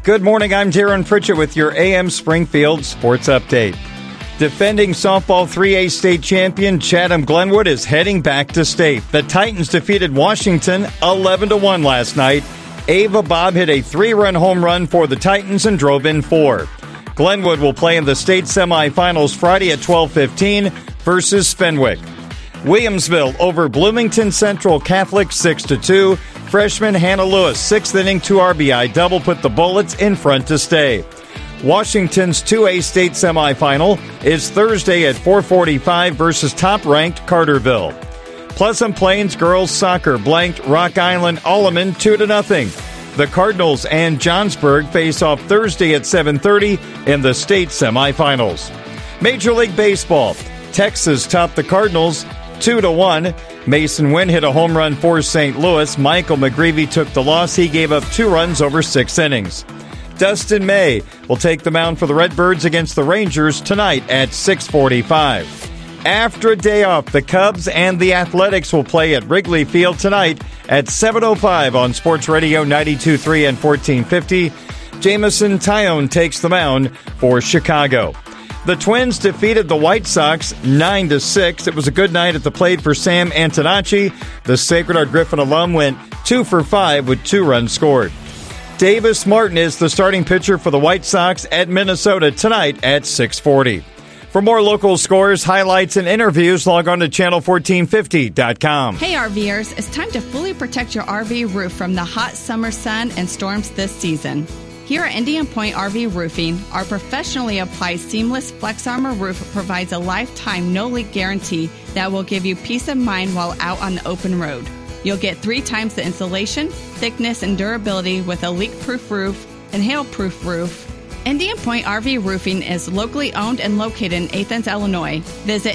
Good morning, I'm Darren Pritchett with your AM Springfield Sports Update. Defending softball 3A state champion Chatham Glenwood is heading back to state. The Titans defeated Washington 11-1 last night. Ava Bob hit a 3-run home run for the Titans and drove in 4. Glenwood will play in the state semifinals Friday at 12:15 versus Fenwick. Williamsville over Bloomington Central Catholic 6-2. Freshman Hannah Lewis, 6th inning 2 RBI double put the Bullets in front to stay. Washington's 2A state semifinal is Thursday at 4:45 versus top-ranked Carterville. Pleasant Plains girls soccer blanked Rock Island Alleman 2-0. The Cardinals and Johnsburg face off Thursday at 7:30 in the state semifinals. Major League Baseball, Texas topped the Cardinals 2-1. Mason Wynn hit a home run for St. Louis. Michael McGreevy took the loss. He gave up 2 runs over 6 innings. Dustin May will take the mound for the Redbirds against the Rangers tonight at 6:45. After a day off, the Cubs and the Athletics will play at Wrigley Field tonight at 7:05 on Sports Radio 92.3 and 1450. Jameson Taillon takes the mound for Chicago. The Twins defeated the White Sox 9-6. It was a good night at the plate for Sam Antonacci. The Sacred Heart Griffin alum went 2 for 5 with 2 runs scored. Davis Martin is the starting pitcher for the White Sox at Minnesota tonight at 6:40. For more local scores, highlights, and interviews, log on to channel1450.com. Hey RVers, it's time to fully protect your RV roof from the hot summer sun and storms this season. Here at Indian Point RV Roofing, our professionally applied seamless Flex Armor roof provides a lifetime no-leak guarantee that will give you peace of mind while out on the open road. You'll get 3 times the insulation, thickness, and durability with a leak-proof roof and hail-proof roof. Indian Point RV Roofing is locally owned and located in Athens, Illinois. Visit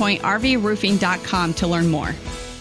IndianPointRVRoofing.com to learn more.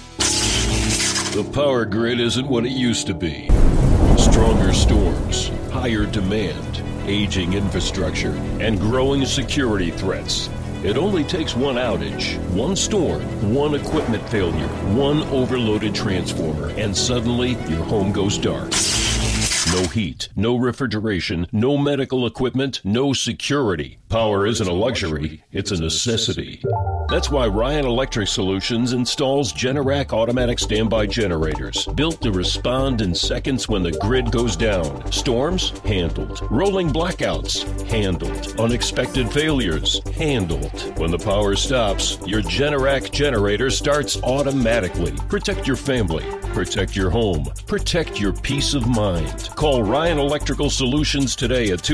The power grid isn't what it used to be. Stronger storms, higher demand, aging infrastructure, and growing security threats. It only takes one outage, one storm, one equipment failure, one overloaded transformer, and suddenly your home goes dark. No heat, no refrigeration, no medical equipment, no security. Power isn't a luxury, it's a necessity. That's why Ryan Electric Solutions installs Generac automatic standby generators, built to respond in seconds when the grid goes down. Storms? Handled. Rolling blackouts? Handled. Unexpected failures? Handled. When the power stops, your Generac generator starts automatically. Protect your family. Protect your home. Protect your peace of mind. Call Ryan Electrical Solutions today at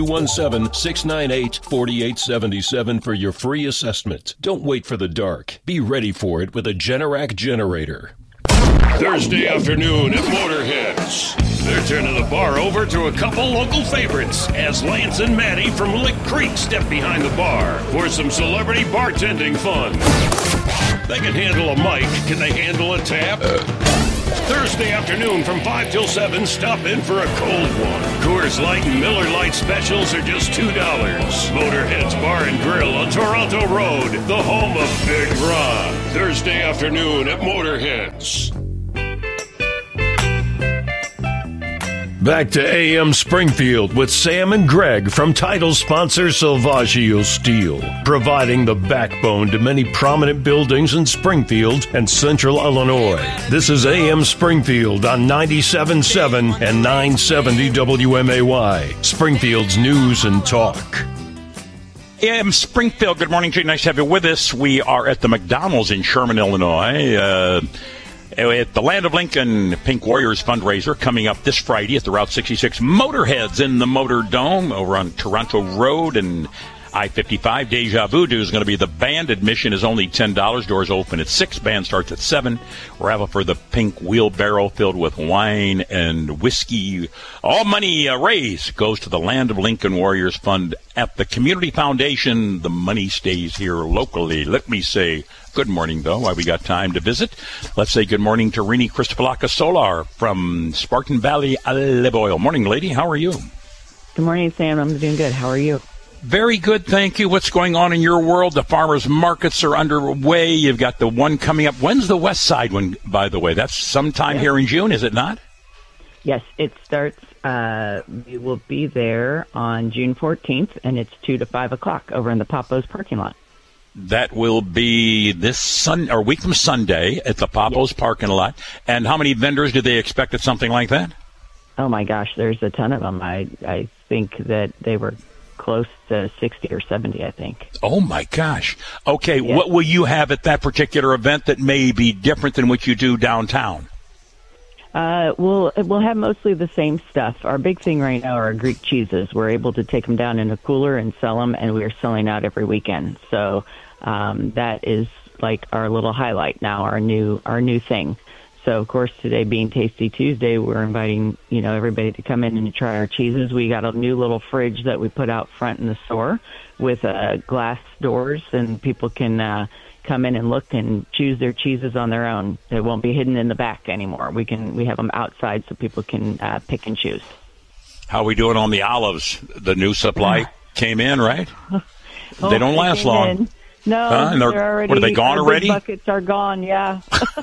217-698-4877 for your free assessment. Don't wait for the dark. Be ready for it with a Generac generator. Thursday afternoon at Motorheads. They're turning the bar over to a couple local favorites as Lance and Maddie from Lick Creek step behind the bar for some celebrity bartending fun. They can handle a mic. Can they handle a tap? Thursday afternoon from 5 till 7, stop in for a cold one. Coors Light and Miller Lite specials are just $2. Motorhead's Bar and Grill on Toronto Road, the home of Big Ron. Thursday afternoon at Motorheads. Back to AM Springfield with Sam and Greg from title sponsor Salvaggio Steel, providing the backbone to many prominent buildings in Springfield and Central Illinois. This is AM Springfield on 97.7 and 970 WMAY, Springfield's news and talk. AM Springfield, good morning to you. Nice to have you with us. We are at the McDonald's in Sherman, Illinois. At the Land of Lincoln Pink Warriors fundraiser coming up this Friday at the Route 66 Motorheads in the Motor Dome over on Toronto Road and I-55. Deja Vu is going to be the band. Admission is only $10. Doors open at 6. Band starts at 7. Raffle for the pink wheelbarrow filled with wine and whiskey. All money raised goes to the Land of Lincoln Warriors Fund at the Community Foundation. The money stays here locally. Let me say good morning, though, while we got time to visit. Let's say good morning to Rini Christopolaka Solar from Spartan Valley, Olive Oil. Morning, lady. How are you? Good morning, Sam. I'm doing good. How are you? Very good, thank you. What's going on in your world? The farmers markets are underway. You've got the one coming up. When's the West Side one, by the way? That's sometime here in June, is it not? Yes, it starts, we will be there on June 14th, and it's 2 to 5 o'clock over in the Papo's parking lot. That will be this week from Sunday at the Papo's parking lot. And how many vendors do they expect at something like that? Oh, my gosh, there's a ton of them. I think that they were close to 60 or 70, I think. Oh, my gosh. Okay, Yeah. What will you have at that particular event that may be different than what you do downtown? We'll have mostly the same stuff. Our big thing right now are Greek cheeses. We're able to take them down in a cooler and sell them, and we are selling out every weekend. So that is like our little highlight now, our new thing. So of course, today being Tasty Tuesday, we're inviting everybody to come in and try our cheeses. We got a new little fridge that we put out front in the store with glass doors, and people can come in and look and choose their cheeses on their own. They won't be hidden in the back anymore. We have them outside so people can pick and choose. How are we doing on the olives? The new supply came in, right? They don't last long. In. No, and they're already. What, are they gone already? Buckets are gone. Yeah.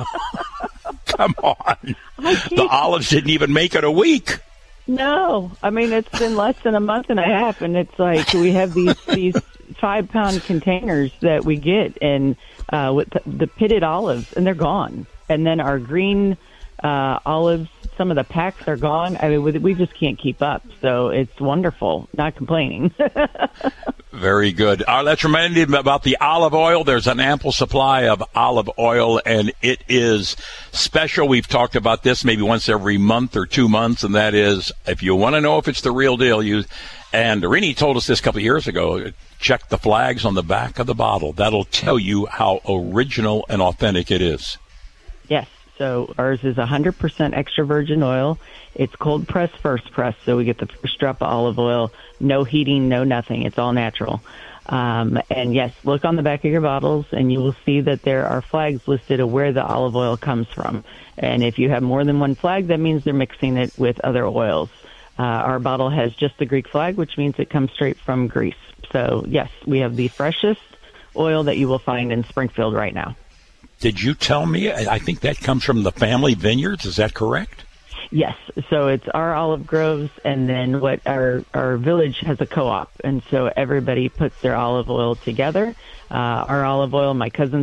Come on, the olives didn't even make it a week. No, I mean it's been less than a month and a half, and it's like we have these 5-pound containers that we get, and with the pitted olives, and they're gone. And then our green olives, some of the packs are gone. I mean, we just can't keep up. So it's wonderful. Not complaining. Very good. Let's remind you about the olive oil. There's an ample supply of olive oil, and it is special. We've talked about this maybe once every month or 2 months, and that is if you want to know if it's the real deal, and Rini told us this a couple of years ago, check the flags on the back of the bottle. That'll tell you how original and authentic it is. Yes. So ours is 100% extra virgin oil. It's cold press, first press, so we get the first drop of olive oil. No heating, no nothing. It's all natural. And yes, look on the back of your bottles, and you will see that there are flags listed of where the olive oil comes from. And if you have more than one flag, that means they're mixing it with other oils. Our bottle has just the Greek flag, which means it comes straight from Greece. So, yes, we have the freshest oil that you will find in Springfield right now. Did you tell me? I think that comes from the family vineyards. Is that correct? Yes. So it's our olive groves, and then what our village has a co-op, and so everybody puts their olive oil together. Our olive oil, my cousins'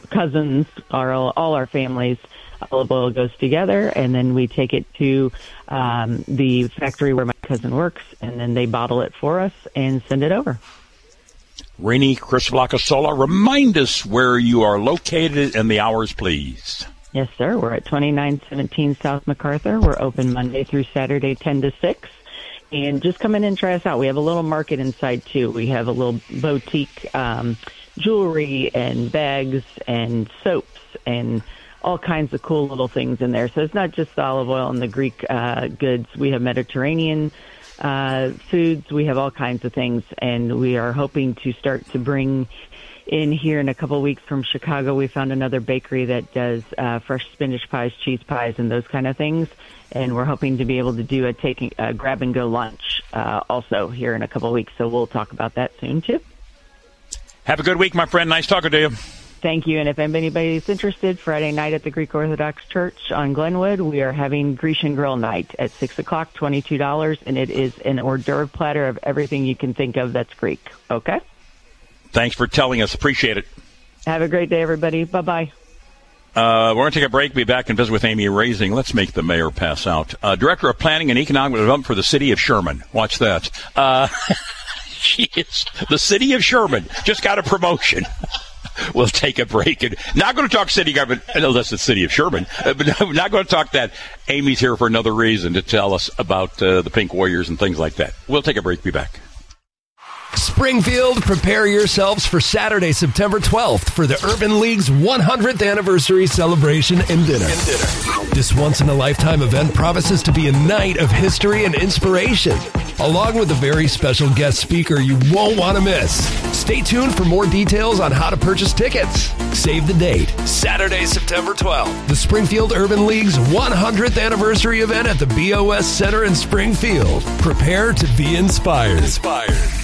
all our families' olive oil goes together, and then we take it to the factory where my cousin works, and then they bottle it for us and send it over. Rini Crisvelacasola, remind us where you are located and the hours, please. Yes, sir. We're at 2917 South MacArthur. We're open Monday through Saturday, 10 to 6. And just come in and try us out. We have a little market inside, too. We have a little boutique jewelry and bags and soaps and all kinds of cool little things in there. So it's not just the olive oil and the Greek goods. We have Mediterranean foods. We have all kinds of things, and we are hoping to start to bring in here in a couple of weeks from Chicago. We found another bakery that does fresh spinach pies, cheese pies, and those kind of things, and we're hoping to be able to do a grab-and-go lunch also here in a couple of weeks, so we'll talk about that soon, too. Have a good week, my friend. Nice talking to you. Thank you. And if anybody's interested, Friday night at the Greek Orthodox Church on Glenwood, we are having Grecian Grill Night at 6 o'clock, $22, and it is an hors d'oeuvre platter of everything you can think of that's Greek. Okay? Thanks for telling us. Appreciate it. Have a great day, everybody. Bye-bye. We're going to take a break. Be back and visit with Amy Raising. Let's make the mayor pass out. Director of Planning and Economic Development for the City of Sherman. Watch that. She is the City of Sherman. Just got a promotion. We'll take a break. And not going to talk city government, unless it's City of Sherman, but not going to talk that. Amy's here for another reason to tell us about the Pink Warriors and things like that. We'll take a break. Be back. Springfield, prepare yourselves for Saturday, September 12th for the Urban League's 100th anniversary celebration and dinner. This once-in-a-lifetime event promises to be a night of history and inspiration, along with a very special guest speaker you won't want to miss. Stay tuned for more details on how to purchase tickets. Save the date, Saturday, September 12th. The Springfield Urban League's 100th anniversary event at the BOS Center in Springfield. Prepare to be inspired.